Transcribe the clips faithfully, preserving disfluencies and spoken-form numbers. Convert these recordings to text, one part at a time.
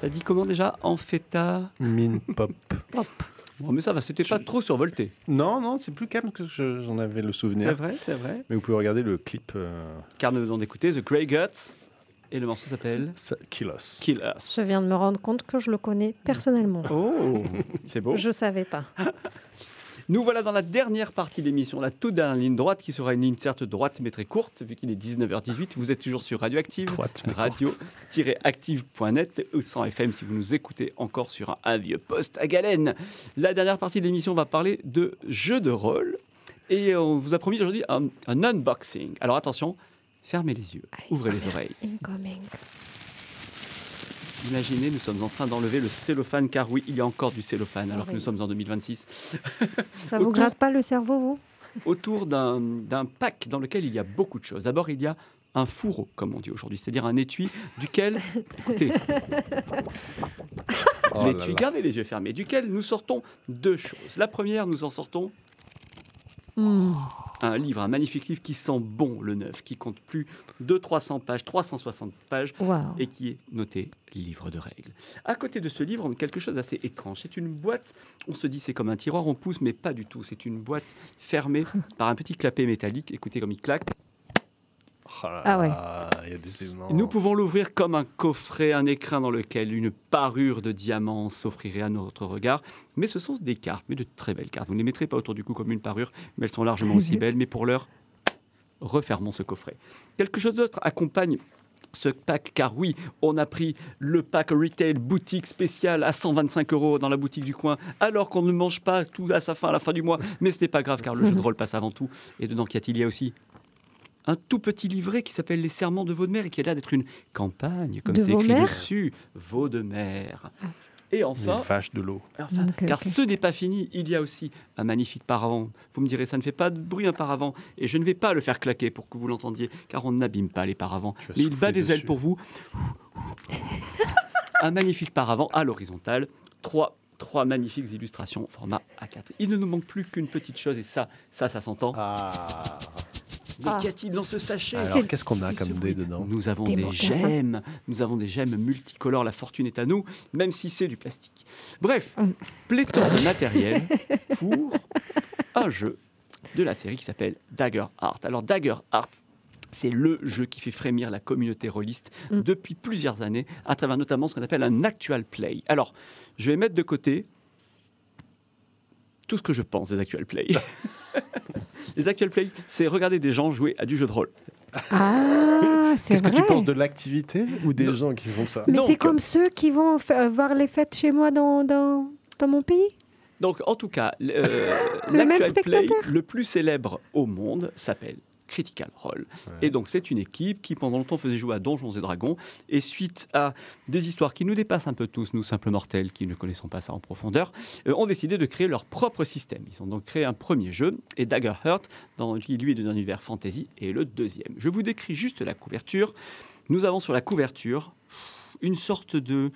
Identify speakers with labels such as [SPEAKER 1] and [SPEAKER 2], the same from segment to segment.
[SPEAKER 1] T'as dit comment déjà? Ampheta
[SPEAKER 2] Min Pop.
[SPEAKER 3] Pop.
[SPEAKER 1] Bon, mais ça va, c'était pas trop survolté.
[SPEAKER 2] Non, non, c'est plus calme que je- j'en avais le souvenir.
[SPEAKER 1] C'est vrai, c'est vrai.
[SPEAKER 2] Mais vous pouvez regarder le clip euh,
[SPEAKER 1] Car nous venons d'écouter The Grey Guts et le morceau s'appelle
[SPEAKER 2] ça- Kill Us.
[SPEAKER 1] Kill Us.
[SPEAKER 3] Je viens de me rendre compte que je le connais personnellement.
[SPEAKER 1] Oh, c'est beau.
[SPEAKER 3] Je savais pas.
[SPEAKER 1] Nous voilà dans la dernière partie de l'émission, la toute dernière ligne droite, qui sera une ligne certes droite mais très courte, vu qu'il est dix-neuf heures dix-huit. Vous êtes toujours sur Radioactive,
[SPEAKER 2] Droite, mais
[SPEAKER 1] radio-active point net ou cent F M si vous nous écoutez encore sur un, un vieux poste à galène. La dernière partie de l'émission va parler de jeux de rôle et on vous a promis aujourd'hui un, un unboxing. Alors attention, fermez les yeux, ouvrez les oreilles.
[SPEAKER 3] Incoming.
[SPEAKER 1] Imaginez, nous sommes en train d'enlever le cellophane, car oui, il y a encore du cellophane, alors que nous
[SPEAKER 3] Oui.
[SPEAKER 1] sommes en deux mille vingt-six.
[SPEAKER 3] Ça vous
[SPEAKER 1] Autour-
[SPEAKER 3] gratte pas le cerveau, vous?
[SPEAKER 1] Autour d'un d'un pack dans lequel il y a beaucoup de choses. D'abord, il y a un fourreau, comme on dit aujourd'hui, c'est-à-dire un étui duquel, écoutez,
[SPEAKER 2] Oh là
[SPEAKER 1] l'étui,
[SPEAKER 2] là.
[SPEAKER 1] gardez les yeux fermés, duquel nous sortons deux choses. La première, nous en sortons
[SPEAKER 3] Hmm.
[SPEAKER 1] un livre, un magnifique livre qui sent bon le neuf, qui compte plus de trois cents pages, trois cent soixante pages,
[SPEAKER 3] Waouh.
[SPEAKER 1] et qui est noté livre de règles. À côté de ce livre, on a quelque chose d'assez étrange. C'est une boîte, on se dit c'est comme un tiroir, on pousse, mais pas du tout. C'est une boîte fermée par un petit clapet métallique. Écoutez comme il claque.
[SPEAKER 2] Oh là
[SPEAKER 3] Ah ouais.
[SPEAKER 2] là, il y a des aimants.
[SPEAKER 1] Nous pouvons l'ouvrir comme un coffret, un écrin dans lequel une parure de diamants s'offrirait à notre regard. Mais ce sont des cartes, mais de très belles cartes. Vous ne les mettrez pas autour du cou comme une parure, mais elles sont largement aussi belles. Mais pour l'heure, refermons ce coffret. Quelque chose d'autre accompagne ce pack, car oui, on a pris le pack retail boutique spécial à cent vingt-cinq euros dans la boutique du coin, alors qu'on ne mange pas tout à sa fin, à la fin du mois. Mais ce n'est pas grave, car le jeu de rôle passe avant tout. Et dedans, qu'y a-t-il? Il y a aussi un tout petit livret qui s'appelle Les Serments de Vaudemer et qui a l'air d'être une campagne, comme
[SPEAKER 3] De
[SPEAKER 1] c'est écrit
[SPEAKER 3] Vaudemer
[SPEAKER 1] dessus. Vaudemer. Et
[SPEAKER 2] Les
[SPEAKER 1] enfin,
[SPEAKER 2] vaches de l'eau.
[SPEAKER 1] enfin,
[SPEAKER 3] Ok,
[SPEAKER 1] car
[SPEAKER 3] ok.
[SPEAKER 1] ce n'est pas fini, il y a aussi un magnifique paravent. Vous me direz, ça ne fait pas de bruit un paravent, et je ne vais pas le faire claquer pour que vous l'entendiez, car on n'abîme pas les paravents.
[SPEAKER 2] Tu vas
[SPEAKER 1] Mais il bat
[SPEAKER 2] souffler
[SPEAKER 1] des ailes
[SPEAKER 2] dessus.
[SPEAKER 1] pour vous. Un magnifique paravent à l'horizontale, trois, trois magnifiques illustrations format A quatre. Il ne nous manque plus qu'une petite chose, et ça, ça, ça s'entend.
[SPEAKER 2] Ah.
[SPEAKER 1] Mais
[SPEAKER 3] Ah.
[SPEAKER 1] qu'y a-t-il dans ce sachet?
[SPEAKER 2] Alors, qu'est-ce qu'on a
[SPEAKER 1] C'est
[SPEAKER 2] comme
[SPEAKER 1] ce
[SPEAKER 2] dé
[SPEAKER 1] bruit.
[SPEAKER 2] dedans?
[SPEAKER 1] Nous avons
[SPEAKER 3] Des
[SPEAKER 1] des
[SPEAKER 3] mocassins.
[SPEAKER 1] gemmes, nous avons des gemmes multicolores, la fortune est à nous, même si c'est du plastique. Bref,
[SPEAKER 3] Mm.
[SPEAKER 1] pléthore de matériel pour un jeu de la série qui s'appelle Dagger Heart. Alors Dagger Heart, c'est le jeu qui fait frémir la communauté rôliste
[SPEAKER 3] Mm.
[SPEAKER 1] depuis plusieurs années, à travers notamment ce qu'on appelle un actual play. Alors, je vais mettre de côté tout ce que je pense des actual play. Les actual play, c'est regarder des gens jouer à du jeu de rôle.
[SPEAKER 3] Ah, c'est
[SPEAKER 2] Qu'est-ce que
[SPEAKER 3] vrai.
[SPEAKER 2] tu penses de l'activité ou des
[SPEAKER 1] Non.
[SPEAKER 2] gens qui font ça?
[SPEAKER 3] Mais
[SPEAKER 1] Donc-
[SPEAKER 3] c'est comme ceux qui vont fa- voir les fêtes chez moi dans, dans, dans mon pays.
[SPEAKER 1] Donc, en tout cas, l- euh,
[SPEAKER 3] Le même
[SPEAKER 1] l'actual play
[SPEAKER 3] spectateur.
[SPEAKER 1] le plus célèbre au monde s'appelle Critical Role.
[SPEAKER 2] Ouais.
[SPEAKER 1] Et donc, c'est une équipe qui, pendant longtemps, faisait jouer à Donjons et Dragons. Et suite à des histoires qui nous dépassent un peu tous, nous simples mortels qui ne connaissons pas ça en profondeur, euh, ont décidé de créer leur propre système. Ils ont donc créé un premier jeu, et Dagger Heart, dans, qui lui est dans un univers fantasy, est le deuxième. Je vous décris juste la couverture. Nous avons sur la couverture une sorte de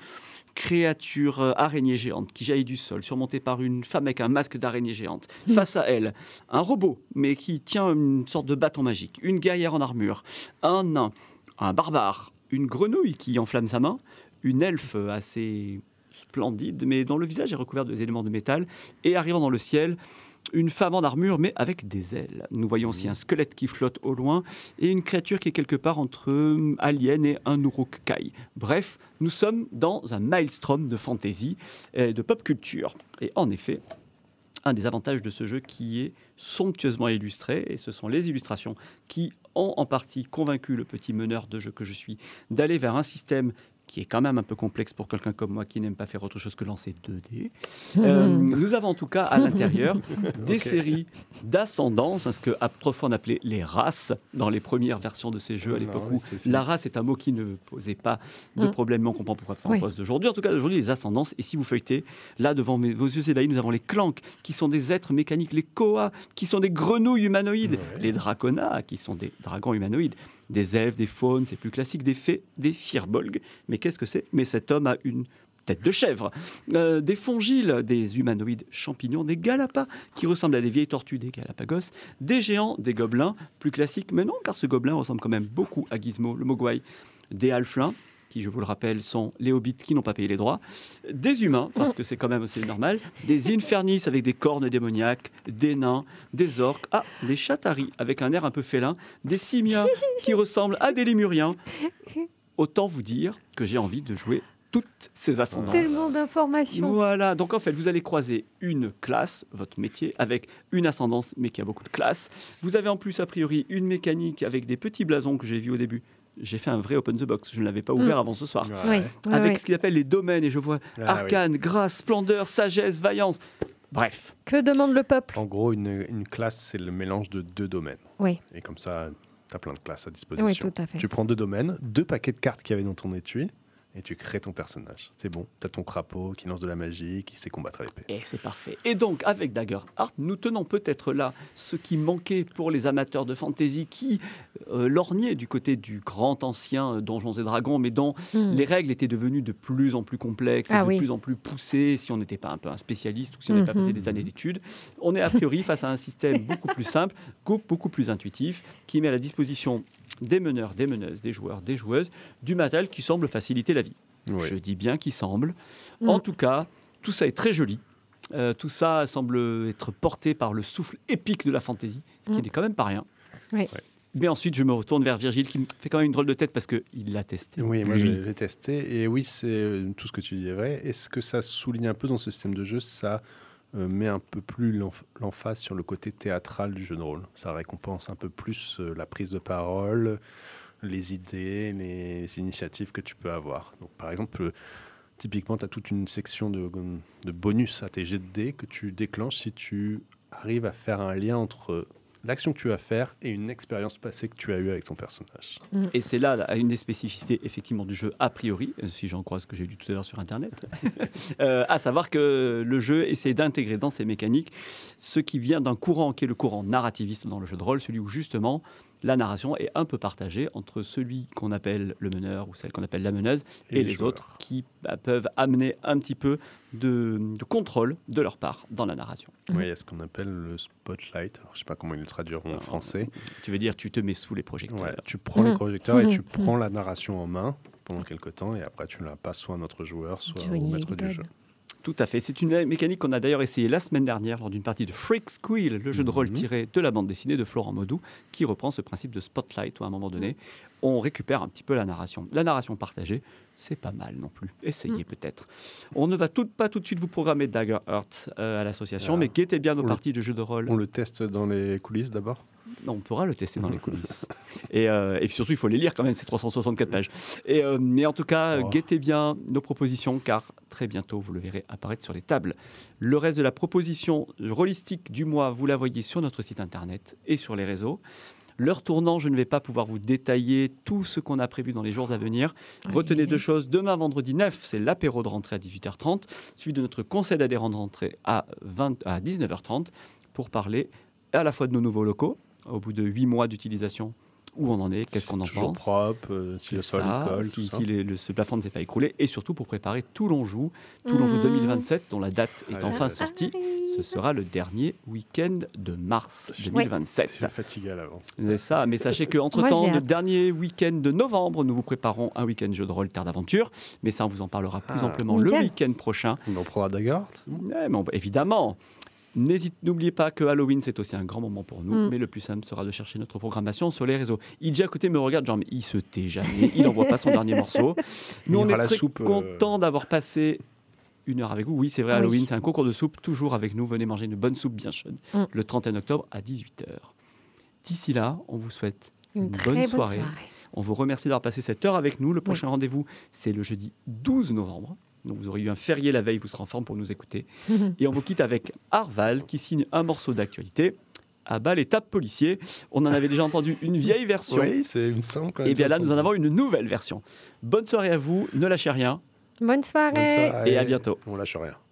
[SPEAKER 1] créature euh, araignée géante qui jaillit du sol, surmontée par une femme avec un masque d'araignée géante. Face à elle, un robot, mais qui tient une sorte de bâton magique, une guerrière en armure, un nain, un barbare, une grenouille qui enflamme sa main, une elfe assez splendide, mais dont le visage est recouvert de éléments de métal, et arrivant dans le ciel, une femme en armure, mais avec des ailes. Nous voyons aussi un squelette qui flotte au loin et une créature qui est quelque part entre euh, Alien et un Uruk-kai. Bref, nous sommes dans un maelstrom de fantasy et de pop culture. Et en effet, un des avantages de ce jeu qui est somptueusement illustré, et ce sont les illustrations qui ont en partie convaincu le petit meneur de jeu que je suis d'aller vers un système qui est quand même un peu complexe pour quelqu'un comme moi qui n'aime pas faire autre chose que lancer deux dés. Euh, nous avons en tout cas à l'intérieur des
[SPEAKER 2] Ok.
[SPEAKER 1] séries d'ascendance, hein, ce que autrefois on appelait les races dans les premières versions de ces jeux à
[SPEAKER 2] Non,
[SPEAKER 1] l'époque
[SPEAKER 2] oui,
[SPEAKER 1] où
[SPEAKER 2] c'est- c'est-
[SPEAKER 1] la race est un mot qui ne posait pas de
[SPEAKER 3] Mm.
[SPEAKER 1] problème, mais on comprend pourquoi ça en
[SPEAKER 3] Oui.
[SPEAKER 1] pose d'aujourd'hui. En tout cas, aujourd'hui, les ascendances. Et si vous feuilletez, là, devant mes- vos yeux ébahis, nous avons les clanks, qui sont des êtres mécaniques, les koas, qui sont des grenouilles humanoïdes,
[SPEAKER 2] Ouais.
[SPEAKER 1] les draconas, qui sont des dragons humanoïdes, des elfes, des faunes, c'est plus classique, des fées, des firbolgs. Mais qu'est-ce que c'est? Mais cet homme a une tête de chèvre, euh, des fongiles, des humanoïdes champignons, des galapas qui ressemblent à des vieilles tortues, des galapagos, des géants, des gobelins, plus classiques, mais non, car ce gobelin ressemble quand même beaucoup à Gizmo, le mogwai, des halflins, qui, je vous le rappelle, sont les hobbits qui n'ont pas payé les droits, des humains, parce que c'est quand même assez normal, des Infernis avec des cornes démoniaques, des nains, des orques, ah, des Chataris avec un air un peu félin, des Simias qui ressemblent à des Lémuriens. Autant vous dire que j'ai envie de jouer toutes ces ascendances.
[SPEAKER 3] Tellement d'informations.
[SPEAKER 1] Voilà, donc en fait, vous allez croiser une classe, votre métier, avec une ascendance, mais qui a beaucoup de classes. Vous avez en plus, a priori, une mécanique avec des petits blasons que j'ai vus au début. J'ai fait un vrai open the box, je ne l'avais pas ouvert
[SPEAKER 3] Mm.
[SPEAKER 1] avant ce soir.
[SPEAKER 3] Oui, oui,
[SPEAKER 1] Avec
[SPEAKER 3] oui.
[SPEAKER 1] ce qu'il appelle les domaines, et je vois
[SPEAKER 2] Ah,
[SPEAKER 1] arcane, grâce, splendeur, sagesse, vaillance. Bref,
[SPEAKER 3] Que demande le peuple?
[SPEAKER 2] En gros, une, une classe, c'est le mélange de deux domaines.
[SPEAKER 3] Oui,
[SPEAKER 2] Et comme ça, tu as plein de classes à disposition.
[SPEAKER 3] oui, tout à fait.
[SPEAKER 2] Tu prends deux domaines, deux paquets de cartes qu'il y avait dans ton étui, et tu crées ton personnage. C'est bon, tu as ton crapaud qui lance de la magie, qui sait combattre à l'épée.
[SPEAKER 1] et c'est parfait. Et donc, avec Daggerheart, nous tenons peut-être là ce qui manquait pour les amateurs de fantasy qui euh, lorgnaient du côté du grand ancien euh, Donjons et Dragons, mais dont
[SPEAKER 3] Mm.
[SPEAKER 1] les règles étaient devenues de plus en plus complexes, et
[SPEAKER 3] Ah
[SPEAKER 1] de
[SPEAKER 3] oui.
[SPEAKER 1] plus en plus poussées, si on n'était pas un peu un spécialiste ou si on n'avait pas
[SPEAKER 3] Mhm.
[SPEAKER 1] passé des années d'études. On est a priori face à un système beaucoup plus simple, co- beaucoup plus intuitif, qui met à la disposition des meneurs, des meneuses, des joueurs, des joueuses, du matériel qui semble faciliter la vie.
[SPEAKER 2] Oui.
[SPEAKER 1] Je dis bien qui semble.
[SPEAKER 3] Mm.
[SPEAKER 1] En tout cas, tout ça est très joli. Euh, tout ça semble être porté par le souffle épique de la fantaisie, ce qui
[SPEAKER 3] Mm.
[SPEAKER 1] n'est quand même pas rien.
[SPEAKER 3] Oui.
[SPEAKER 2] Ouais.
[SPEAKER 1] Mais ensuite, je me retourne vers Virgile, qui me fait quand même une drôle de tête parce qu'il l'a testé.
[SPEAKER 2] Oui, moi
[SPEAKER 1] lui.
[SPEAKER 2] je l'ai testé. Et oui, c'est euh, tout ce que tu dis est vrai. Et ce que ça souligne un peu dans ce système de jeu, ça euh, met un peu plus l'emph- l'emphase sur le côté théâtral du jeu de rôle. Ça récompense un peu plus euh, la prise de parole, les idées, les initiatives que tu peux avoir. Donc, par exemple, euh, typiquement, tu as toute une section de, de bonus à tes jets de dés que tu déclenches si tu arrives à faire un lien entre l'action que tu vas faire et une expérience passée que tu as eue avec ton personnage.
[SPEAKER 1] Et c'est là, là, une des spécificités effectivement du jeu a priori, euh, si j'en crois ce que j'ai lu tout à l'heure sur Internet, euh, à savoir que le jeu essaie d'intégrer dans ses mécaniques ce qui vient d'un courant qui est le courant narrativiste dans le jeu de rôle, celui où justement la narration est un peu partagée entre celui qu'on appelle le meneur ou celle qu'on appelle la meneuse et,
[SPEAKER 2] Et
[SPEAKER 1] les
[SPEAKER 2] les joueurs.
[SPEAKER 1] autres qui bah, peuvent amener un petit peu de, de contrôle de leur part dans la narration.
[SPEAKER 2] Oui, il y a ce qu'on appelle le spotlight. Alors, je ne sais pas comment ils le traduiront en
[SPEAKER 1] Alors,
[SPEAKER 2] français.
[SPEAKER 1] Tu veux dire, tu te mets sous les projecteurs.
[SPEAKER 2] Ouais, tu prends les
[SPEAKER 3] Mhm.
[SPEAKER 2] projecteurs et
[SPEAKER 3] Mhm.
[SPEAKER 2] tu prends la narration en main pendant quelques temps et après tu la passes soit à notre joueur, soit
[SPEAKER 3] Johnny
[SPEAKER 2] au maître du
[SPEAKER 3] Hallyday.
[SPEAKER 2] jeu.
[SPEAKER 1] Tout à fait. C'est une mécanique qu'on a d'ailleurs essayé la semaine dernière lors d'une partie de Freak Squill, le jeu de rôle
[SPEAKER 2] Mhm.
[SPEAKER 1] tiré de la bande dessinée de Florent Maudou, qui reprend ce principe de spotlight où à un moment donné, on récupère un petit peu la narration. La narration partagée, c'est pas mal non plus. Essayez peut-être. On ne va tout, pas tout de suite vous programmer Daggerheart euh, à l'association,
[SPEAKER 2] Ah.
[SPEAKER 1] mais guettez bien nos
[SPEAKER 2] On le-
[SPEAKER 1] parties de jeux de rôle.
[SPEAKER 2] On le teste dans les coulisses d'abord.
[SPEAKER 1] Non, on pourra le tester dans les coulisses. Et, euh, et puis surtout, il faut les lire quand même, ces trois cent soixante-quatre pages. Et, euh, mais en tout cas,
[SPEAKER 2] Oh.
[SPEAKER 1] guettez bien nos propositions, car très bientôt, vous le verrez apparaître sur les tables. Le reste de la proposition rôlistique du mois, vous la voyez sur notre site internet et sur les réseaux. L'heure tournant, je ne vais pas pouvoir vous détailler tout ce qu'on a prévu dans les jours à venir. Retenez deux choses. Demain, vendredi neuf, c'est l'apéro de rentrée à dix-huit heures trente, suivi de notre conseil d'adhérents de rentrée à, vingt à dix-neuf heures trente, pour parler à la fois de nos nouveaux locaux, au bout de huit mois d'utilisation, où on en est, qu'est-ce qu'on en
[SPEAKER 2] C'est toujours
[SPEAKER 1] pense.
[SPEAKER 2] propre, euh, si le
[SPEAKER 1] C'est
[SPEAKER 2] sol
[SPEAKER 1] ça,
[SPEAKER 2] colle,
[SPEAKER 1] si,
[SPEAKER 2] tout ça.
[SPEAKER 1] si les- le, ce plafond ne s'est pas écroulé, et surtout pour préparer Toulon-Joue. Toulon-Joue
[SPEAKER 3] Mmh.
[SPEAKER 1] deux mille vingt-sept, dont la date est
[SPEAKER 2] Ah,
[SPEAKER 1] enfin
[SPEAKER 2] ça
[SPEAKER 1] sortie. Ce sera le dernier week-end de mars deux mille vingt-sept.
[SPEAKER 2] Je suis fatigué à l'avance.
[SPEAKER 1] C'est ça, mais sachez
[SPEAKER 3] Moi,
[SPEAKER 1] qu'entre-temps,
[SPEAKER 3] j'ai
[SPEAKER 1] le
[SPEAKER 3] hâte.
[SPEAKER 1] dernier week-end de novembre, nous vous préparons un week-end jeu de rôle Terre d'Aventure, mais ça, on vous en parlera plus
[SPEAKER 2] Ah.
[SPEAKER 1] amplement le
[SPEAKER 3] Nickel.
[SPEAKER 1] week-end prochain.
[SPEAKER 2] On en prendra Daggerheart.
[SPEAKER 1] Ouais, mais on- évidemment, N'hésite- n'oubliez pas que Halloween, c'est aussi un grand moment pour nous,
[SPEAKER 3] Mm.
[SPEAKER 1] mais le plus simple sera de chercher notre programmation sur les réseaux. Idji à côté me regarde, genre, mais il se tait jamais, il n'envoie pas son dernier morceau.
[SPEAKER 2] Il
[SPEAKER 1] Nous,
[SPEAKER 2] y
[SPEAKER 1] on
[SPEAKER 2] aura
[SPEAKER 1] est
[SPEAKER 2] la
[SPEAKER 1] très
[SPEAKER 2] soupe, euh,
[SPEAKER 1] contents d'avoir passé une heure avec vous. Oui, c'est vrai,
[SPEAKER 3] Oui.
[SPEAKER 1] Halloween, c'est un concours de soupe, toujours avec nous. Venez manger une bonne soupe bien chaude,
[SPEAKER 3] Mm.
[SPEAKER 1] le trente et un octobre à dix-huit heures. D'ici là, on vous souhaite
[SPEAKER 3] Une
[SPEAKER 1] une
[SPEAKER 3] très
[SPEAKER 1] bonne
[SPEAKER 3] bonne
[SPEAKER 1] soirée.
[SPEAKER 3] soirée.
[SPEAKER 1] On vous remercie d'avoir passé cette heure avec nous. Le prochain rendez-vous, c'est le jeudi douze novembre. Donc vous aurez eu un férié la veille, vous serez en forme pour nous écouter. Et on vous quitte avec Arval qui signe un morceau d'actualité. À bas l'étape policier. On en avait déjà entendu une vieille version.
[SPEAKER 2] Oui, c'est une simple quand même.
[SPEAKER 1] Et bien là, nous en avons une nouvelle version. Bonne soirée à vous, ne lâchez rien
[SPEAKER 3] Bonne soirée.
[SPEAKER 2] Bonne soirée.
[SPEAKER 1] et à bientôt.
[SPEAKER 2] On lâche rien.